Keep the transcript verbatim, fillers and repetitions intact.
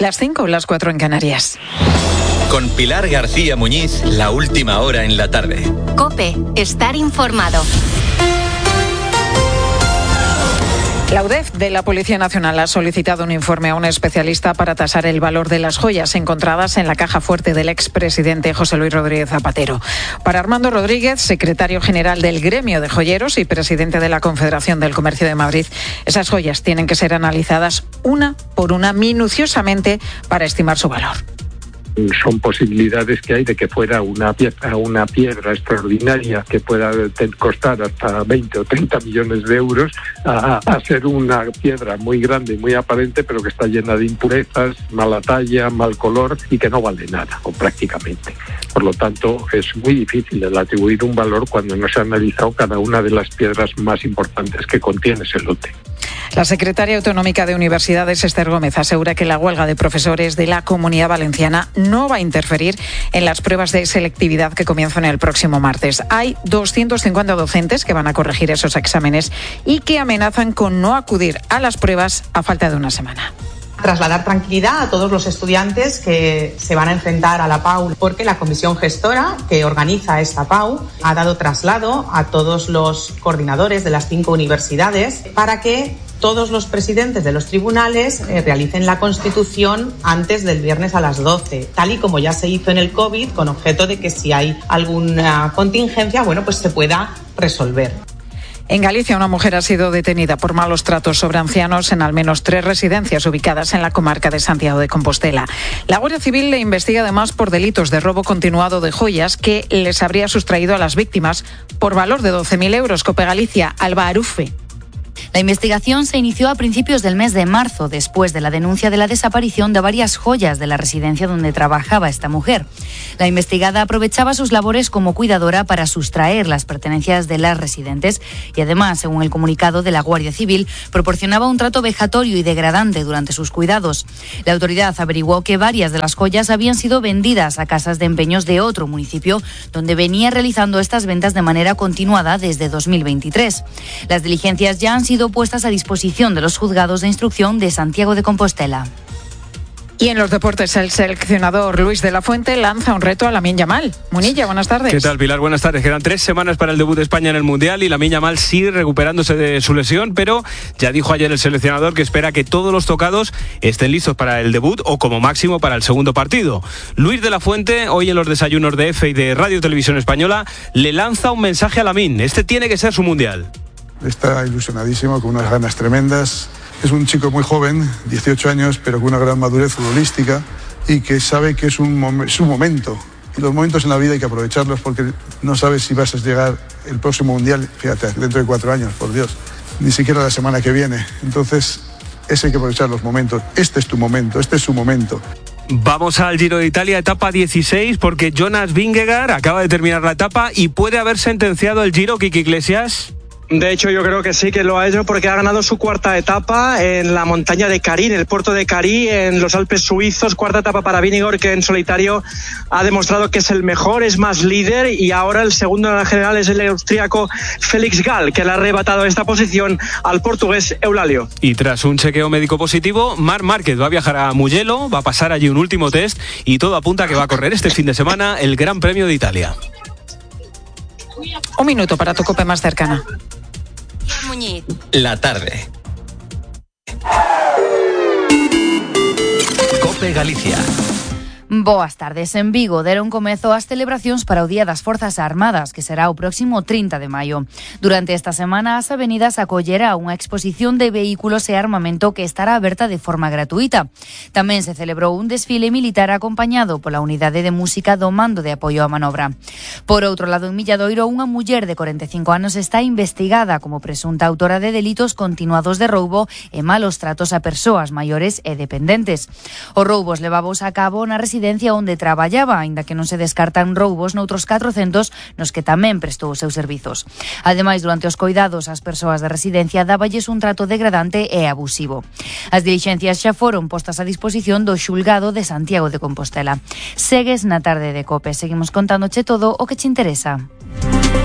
Las cinco, las cuatro en Canarias. Con Pilar García Muñiz, la última hora en la tarde. COPE, estar informado. La U D E F de la Policía Nacional ha solicitado un informe a un especialista para tasar el valor de las joyas encontradas en la caja fuerte del expresidente José Luis Rodríguez Zapatero. Para Armando Rodríguez, secretario general del Gremio de Joyeros y presidente de la Confederación del Comercio de Madrid, esas joyas tienen que ser analizadas una por una minuciosamente para estimar su valor. Son posibilidades que hay de que fuera una piedra, una piedra extraordinaria que pueda costar hasta veinte o treinta millones de euros a, a ser una piedra muy grande y muy aparente, pero que está llena de impurezas, mala talla, mal color y que no vale nada, o prácticamente. Por lo tanto, es muy difícil el atribuir un valor cuando no se ha analizado cada una de las piedras más importantes que contiene ese lote. La secretaria autonómica de Universidades, Esther Gómez, asegura que la huelga de profesores de la Comunidad Valenciana no va a interferir en las pruebas de selectividad que comienzan el próximo martes. Hay doscientos cincuenta docentes que van a corregir esos exámenes y que amenazan con no acudir a las pruebas a falta de una semana. Trasladar tranquilidad a todos los estudiantes que se van a enfrentar a la P A U, porque la comisión gestora que organiza esta P A U ha dado traslado a todos los coordinadores de las cinco universidades para que todos los presidentes de los tribunales eh, realicen la constitución antes del viernes a las doce, tal y como ya se hizo en el COVID, con objeto de que si hay alguna contingencia, bueno, pues se pueda resolver. En Galicia, una mujer ha sido detenida por malos tratos sobre ancianos en al menos tres residencias ubicadas en la comarca de Santiago de Compostela. La Guardia Civil le investiga además por delitos de robo continuado de joyas que les habría sustraído a las víctimas por valor de doce mil euros. COPE Galicia, Alba Arufe. La investigación se inició a principios del mes de marzo, después de la denuncia de la desaparición de varias joyas de la residencia donde trabajaba esta mujer. La investigada aprovechaba sus labores como cuidadora para sustraer las pertenencias de las residentes y además, según el comunicado de la Guardia Civil, proporcionaba un trato vejatorio y degradante durante sus cuidados. La autoridad averiguó que varias de las joyas habían sido vendidas a casas de empeños de otro municipio, donde venía realizando estas ventas de manera continuada desde dos mil veintitrés. Las diligencias ya han sido puestas a disposición de los juzgados de instrucción de Santiago de Compostela. Y en los deportes, el seleccionador Luis de la Fuente lanza un reto a Lamine Yamal. Munilla, buenas tardes. ¿Qué tal, Pilar? Buenas tardes. Quedan tres semanas para el debut de España en el Mundial y Lamine Yamal sigue recuperándose de su lesión, pero ya dijo ayer el seleccionador que espera que todos los tocados estén listos para el debut o como máximo para el segundo partido. Luis de la Fuente, hoy en los desayunos de EFE y de Radio Televisión Española, le lanza un mensaje a Lamine. Este tiene que ser su Mundial. Está ilusionadísimo, con unas ganas tremendas. Es un chico muy joven, dieciocho años, pero con una gran madurez futbolística y que sabe que es un mom- su momento. Y los momentos en la vida hay que aprovecharlos porque no sabes si vas a llegar el próximo Mundial, fíjate, dentro de cuatro años, por Dios, ni siquiera la semana que viene. Entonces, ese hay que aprovechar los momentos. Este es tu momento, este es su momento. Vamos al Giro de Italia, etapa dieciséis, porque Jonas Vingegaard acaba de terminar la etapa y puede haber sentenciado el Giro, Kiki Iglesias. De hecho, yo creo que sí que lo ha hecho porque ha ganado su cuarta etapa en la montaña de Cari, en el puerto de Cari, en los Alpes suizos. Cuarta etapa para Vingegaard, que en solitario ha demostrado que es el mejor, es más líder, y ahora el segundo en la general es el austríaco Felix Gall, que le ha arrebatado esta posición al portugués Eulalio. Y tras un chequeo médico positivo, Marc Márquez va a viajar a Mugello, va a pasar allí un último test y todo apunta a que va a correr este fin de semana el Gran Premio de Italia. Un minuto para tu COPE más cercana. Muñiz. La tarde. COPE Galicia. Boas tardes. En Vigo deron comezo as celebracións para o Día das Forzas Armadas, que será o próximo trinta de maio. Durante esta semana, as avenidas acollerá unha exposición de vehículos e armamento que estará aberta de forma gratuita. Tamén se celebrou un desfile militar acompañado pola Unidade de Música do Mando de Apoio á Manobra. Por outro lado, en Milladoiro, unha muller de corenta e cinco anos está investigada como presunta autora de delitos continuados de roubo e malos tratos a persoas maiores e dependentes. Os roubos levados a cabo na residencia onde traballaba, aínda que non se descartan roubos noutros catrocentos nos que tamén prestou os seus servizos. Ademais, durante os coidados ás persoas da residencia dáballes un trato degradante e abusivo. As dilixencias xa foron postas a disposición do xulgado de Santiago de Compostela. Segues na tarde de COPE. Seguimos contándoche todo o que che interesa.